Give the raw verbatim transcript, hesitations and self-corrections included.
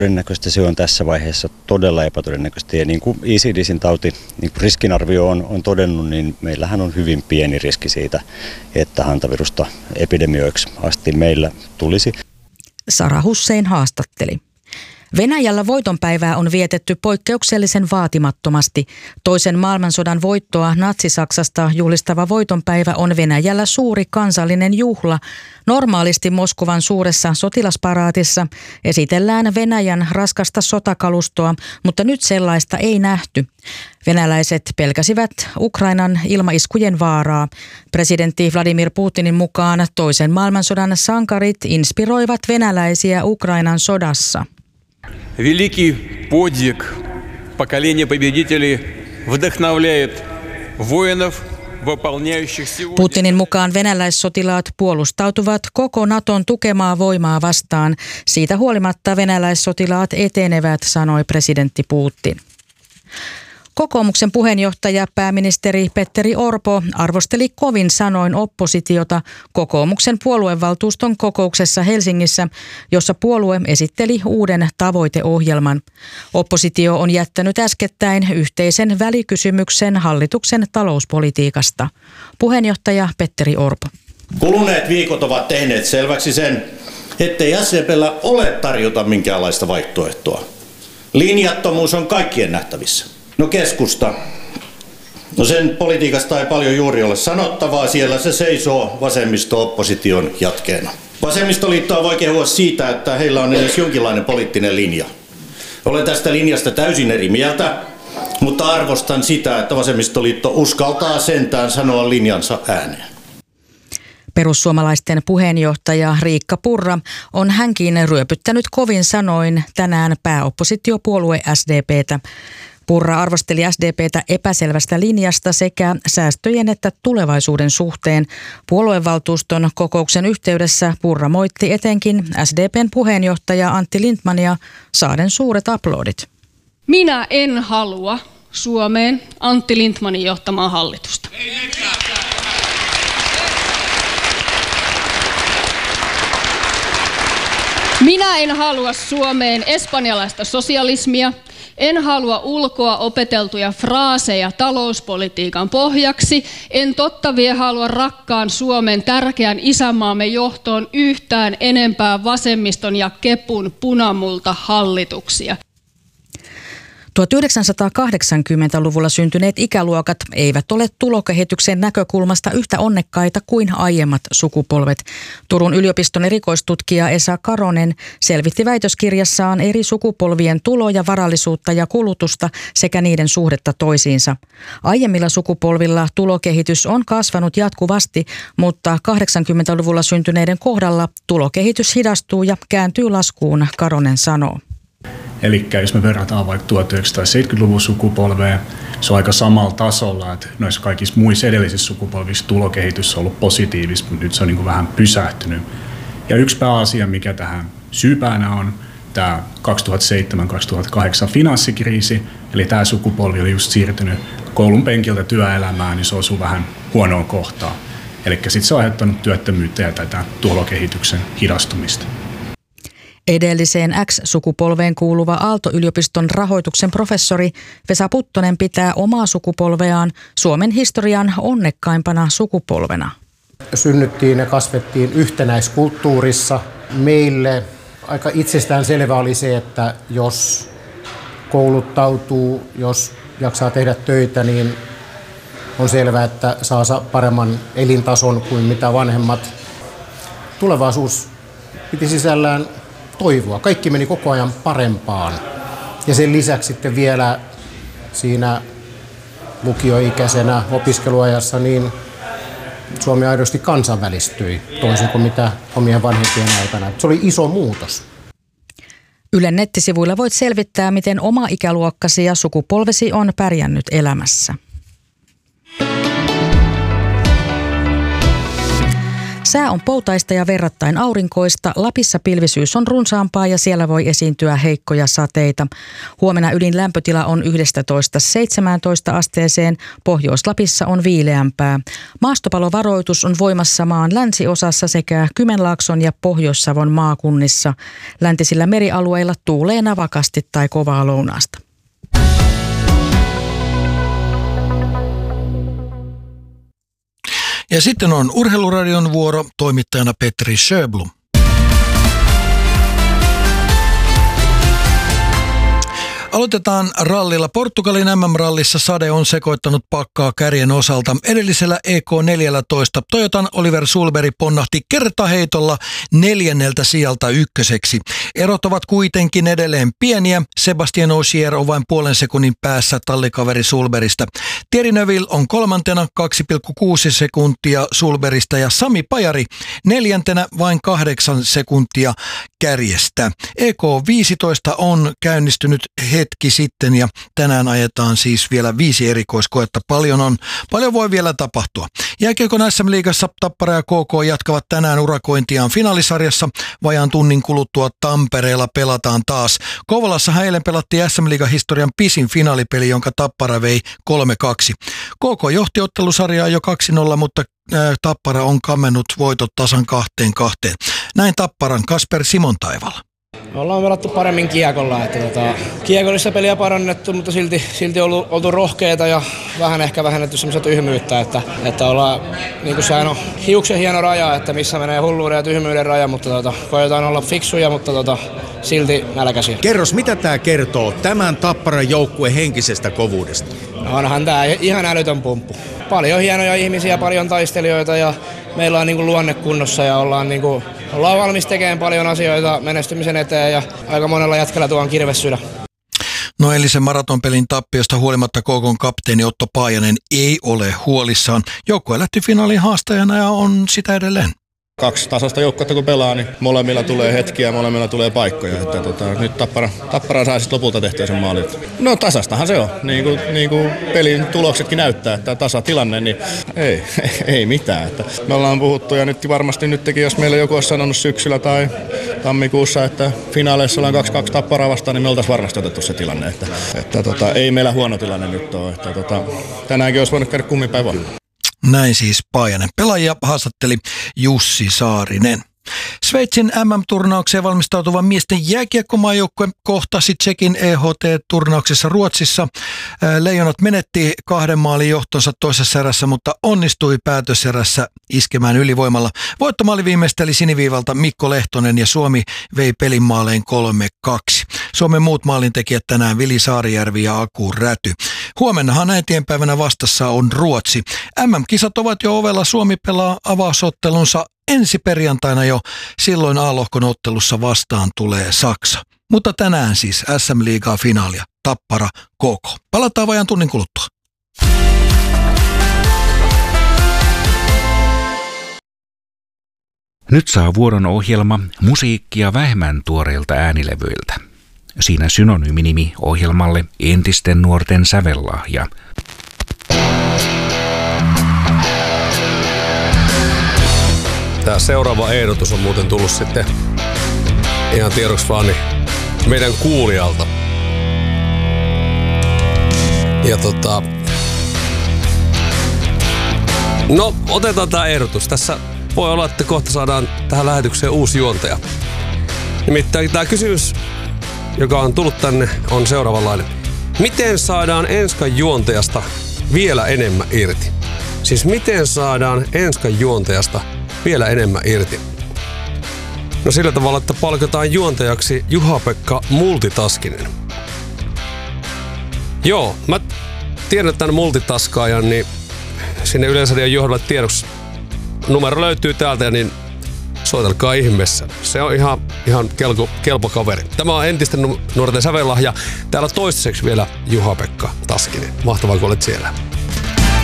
Todennäköisesti se on tässä vaiheessa todella epätodennäköisesti. Ja niin kuin I C D C:n tauti niin kuin riskinarvio on, on todennut, niin meillähän on hyvin pieni riski siitä, että hantavirusta epidemioiksi asti meillä tulisi. Sara Hussein haastatteli. Venäjällä voitonpäivää on vietetty poikkeuksellisen vaatimattomasti. Toisen maailmansodan voittoa Natsi-Saksasta juhlistava voitonpäivä on Venäjällä suuri kansallinen juhla. Normaalisti Moskovan suuressa sotilasparaatissa esitellään Venäjän raskasta sotakalustoa, mutta nyt sellaista ei nähty. Venäläiset pelkäsivät Ukrainan ilmaiskujen vaaraa. Presidentti Vladimir Putinin mukaan toisen maailmansodan sankarit inspiroivat venäläisiä Ukrainan sodassa. Великий подвиг поколения победителей вдохновляет воинов, выполняющих сегодня. Putinin mukaan venäläissotilaat puolustautuvat koko Naton tukemaa voimaa vastaan. Siitä huolimatta venäläissotilaat etenevät, sanoi presidentti Putin. Kokoomuksen puheenjohtaja pääministeri Petteri Orpo arvosteli kovin sanoin oppositiota kokoomuksen puoluevaltuuston kokouksessa Helsingissä, jossa puolue esitteli uuden tavoiteohjelman. Oppositio on jättänyt äskettäin yhteisen välikysymyksen hallituksen talouspolitiikasta. Puheenjohtaja Petteri Orpo. Kuluneet viikot ovat tehneet selväksi sen, ettei S D P:llä ole tarjota minkäänlaista vaihtoehtoa. Linjattomuus on kaikkien nähtävissä. No keskusta. No sen politiikasta ei paljon juuri ole sanottavaa, siellä se seisoo vasemmisto-opposition jatkeena. Vasemmistoliittoa voi kehua siitä, että heillä on edes jonkinlainen poliittinen linja. Olen tästä linjasta täysin eri mieltä, mutta arvostan sitä, että vasemmistoliitto uskaltaa sentään sanoa linjansa ääneen. Perussuomalaisten puheenjohtaja Riikka Purra on hänkin ryöpyttänyt kovin sanoin tänään pääoppositiopuolue S D P:tä. Purra arvosteli S D P:tä epäselvästä linjasta sekä säästöjen että tulevaisuuden suhteen. Puoluevaltuuston kokouksen yhteydessä Purra moitti etenkin S D P:n puheenjohtaja Antti Lindtmania saaden suuret aplodit. Minä en halua Suomeen Antti Lindtmanin johtamaa hallitusta. Minä en halua Suomeen espanjalaista sosialismia. En halua ulkoa opeteltuja fraaseja talouspolitiikan pohjaksi. En totta vie halua rakkaan Suomen tärkeän isänmaamme johtoon yhtään enempää vasemmiston ja kepun punamulta hallituksia. tuhatyhdeksänsataakahdeksankymmentäluvulla syntyneet ikäluokat eivät ole tulokehityksen näkökulmasta yhtä onnekkaita kuin aiemmat sukupolvet. Turun yliopiston erikoistutkija Esa Karonen selvitti väitöskirjassaan eri sukupolvien tuloja, varallisuutta ja kulutusta sekä niiden suhdetta toisiinsa. Aiemmilla sukupolvilla tulokehitys on kasvanut jatkuvasti, mutta kahdeksankymmentäluvulla syntyneiden kohdalla tulokehitys hidastuu ja kääntyy laskuun, Karonen sanoo. Eli jos me verrataan vaikka tuhatyhdeksänsataaseitsemänkymmentäluvun sukupolveen, se on aika samalla tasolla, että noissa kaikissa muissa edellisissä sukupolvissa tulokehitys on ollut positiivista, mutta nyt se on niin kuin vähän pysähtynyt. Ja yksi pääasia, mikä tähän syypäänä on, tämä kaksituhattaseitsemän kaksituhattakahdeksan finanssikriisi, eli tämä sukupolvi oli just siirtynyt koulun penkiltä työelämään, niin se osui vähän huonoon kohtaan. Eli sitten se on aiheuttanut työttömyyttä ja tätä tulokehityksen hidastumista. Edelliseen X-sukupolveen kuuluva Aalto-yliopiston rahoituksen professori Vesa Puttonen pitää omaa sukupolveaan Suomen historian onnekkaimpana sukupolvena. Synnyttiin ja kasvettiin yhtenäiskulttuurissa. Meille aika itsestään selvä oli se, että jos kouluttautuu, jos jaksaa tehdä töitä, niin on selvää, että saa paremman elintason kuin mitä vanhemmat. Tulevaisuus piti sisällään toivoa. Kaikki meni koko ajan parempaan. Ja sen lisäksi sitten vielä siinä lukioikäisenä opiskeluajassa niin Suomi aidosti kansainvälistyi toisin kuin mitä omien vanhempien aikana. Se oli iso muutos. Ylen nettisivuilla voit selvittää, miten oma ikäluokkasi ja sukupolvesi on pärjännyt elämässä. Sää on poutaista ja verrattain aurinkoista. Lapissa pilvisyys on runsaampaa ja siellä voi esiintyä heikkoja sateita. Huomenna ylin lämpötila on yksitoista seitsemäntoista asteeseen. Pohjois-Lapissa on viileämpää. Maastopalovaroitus on voimassa maan länsiosassa sekä Kymenlaakson ja Pohjois-Savon maakunnissa. Läntisillä merialueilla tuulee navakasti tai kovaa lounasta. Ja sitten on Urheiluradion vuoro, toimittajana Petri Sjöblom. Aloitetaan rallilla. Portugalin M M-rallissa sade on sekoittanut pakkaa kärjen osalta. Edellisellä E K neljätoista Toyotan Oliver Sulberg ponnahti kertaheitolla neljänneltä sijalta ykköseksi. Erot ovat kuitenkin edelleen pieniä. Sebastian Ogier on vain puolen sekunnin päässä tallikaveri Sulbergista. Thierry Neuville on kolmantena kaksi pilkku kuusi sekuntia Sulbergista ja Sami Pajari neljäntenä vain kahdeksan sekuntia kärjestä. E K viisitoista on käynnistynyt hetki sitten ja tänään ajetaan siis vielä viisi erikoiskoetta. Paljon on, paljon voi vielä tapahtua. Jääkiekon S M-liigassa Tappara ja K K jatkavat tänään urakointiaan finaalisarjassa. Vajaan tunnin kuluttua Tampereella pelataan taas. Kouvolassa eilen pelattiin S M-liigan historian pisin finaalipeli, jonka Tappara vei kolme kaksi. K K johti ottelusarjaa jo kaksi nolla, mutta Tappara on kammennut voitot tasan kahteen kahteen. Näin Tapparan Kasper Simontaivala. Me ollaan pelattu paremmin kiekolla, että tota, kiekollista peliä parannettu, mutta silti, silti ollut, oltu rohkeita ja vähän ehkä vähennetty semmoista tyhmyyttä, että, että ollaan, niin kuin sehän on hiuksen hieno raja, että missä menee hulluuden ja tyhmyyden raja, mutta tota, koetaan olla fiksuja, mutta tota, silti nälkäisiä. Kerros, mitä tämä kertoo tämän Tapparan joukkueen henkisestä kovuudesta? No onhan tämä ihan älytön pumppu. Paljon hienoja ihmisiä, paljon taistelijoita ja meillä on niinku luonne kunnossa ja ollaan, niinku, ollaan valmis tekemään paljon asioita menestymisen eteen ja aika monella jätkällä tuo on kirves sydän. No eilisen maratonpelin tappiosta huolimatta K K:n kapteeni Otto Paajanen ei ole huolissaan. Joukkue lähti finaaliin haastajana ja on sitä edelleen. Kaksi tasasta joukkuetta kun pelaa, niin molemmilla tulee hetkiä ja molemmilla tulee paikkoja. Että, tota, nyt Tappara, Tappara saa sitten lopulta tehtyä sen maalin. No tasastahan se on, niin kuin, niin kuin pelin tuloksetkin näyttää, että tasatilanne, niin ei, ei mitään. Että me ollaan puhuttu ja nyt varmasti nytkin, jos meillä joku olisi sanonut syksyllä tai tammikuussa, että finaaleissa ollaan kaksi kaksi Tapparaa vastaan, niin me oltaisiin varmasti otettu se tilanne. Että, että tota, ei meillä huono tilanne nyt ole. Että, tota, tänäänkin olisi voinut käydä kummin päin vaan. Näin siis Paajanen. Pelaajia haastatteli Jussi Saarinen. Sveitsin M M-turnaukseen valmistautuva miesten jääkiekkomaajoukkue kohtasi Tšekin E H T-turnauksessa Ruotsissa. Leijonat menetti kahden maalin johtonsa toisessa erässä, mutta onnistui päätöserässä iskemään ylivoimalla. Voittomaali viimeisteli siniviivalta Mikko Lehtonen ja Suomi vei pelin maaleen kolme kaksi. Suomen muut maalintekijät tänään Vili Saarijärvi ja Aku Räty. Huomennahan äitienpäivänä vastassa on Ruotsi. M M-kisat ovat jo ovella. Suomi pelaa avausottelunsa ensi perjantaina jo. Silloin A-lohkon ottelussa vastaan tulee Saksa. Mutta tänään siis S M-liigaa finaalia Tappara K K. Palataan vajaan tunnin kuluttua. Nyt saa vuoron ohjelma musiikkia vähemmän tuoreilta äänilevyiltä. Siinä synonyyminimi ohjelmalle entisten nuorten sävellahja. Tämä seuraava ehdotus on muuten tullut sitten ihan tiedoksi vaan niin meidän kuulijalta. Ja tota... No, otetaan tämä ehdotus. Tässä voi olla, että kohta saadaan tähän lähetykseen uusi juontaja. Nimittäin tämä kysymys, joka on tullut tänne, on seuraavanlainen. Miten saadaan Enskan juontajasta vielä enemmän irti? Siis miten saadaan Enskan juontajasta vielä enemmän irti? No sillä tavalla, että palkataan juontajaksi Juha-Pekka Multitaskinen. Joo, mä tiedän tämän multitaskaajan, niin sinne Yleisradion johdolle tiedoksi numero löytyy täältä, niin soitelkaa ihmeessä. Se on ihan, ihan kelpo, kelpo kaveri. Tämä on entisten nuorten sävellahja. Täällä toistaiseksi vielä Juha-Pekka Taskinen. Mahtavaa, kun olet siellä.